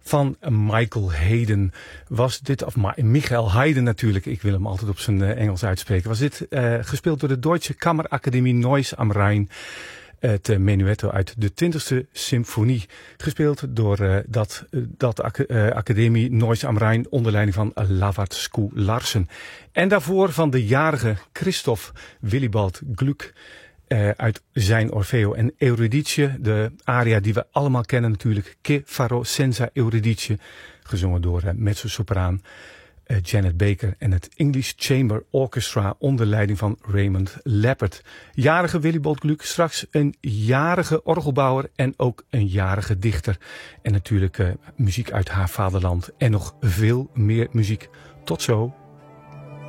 van Michael Haydn was dit, of Michael Haydn natuurlijk, ik wil hem altijd op zijn Engels uitspreken, was dit gespeeld door de Deutsche Kammerakademie Neuss am Rhein. Het menuetto uit de 20e symfonie, gespeeld door dat Academie Neuss am Rhein onder leiding van Lavard Skou Larsen. En daarvoor van de jarige Christoph Willibald Gluck uit zijn Orfeo en Eurydice, de aria die we allemaal kennen natuurlijk, Che farò senza Eurydice, gezongen door mezzosopraan Janet Baker en het English Chamber Orchestra onder leiding van Raymond Leppard. Jarige Willibald Gluck, straks een jarige orgelbouwer en ook een jarige dichter. En natuurlijk muziek uit haar vaderland en nog veel meer muziek. Tot zo.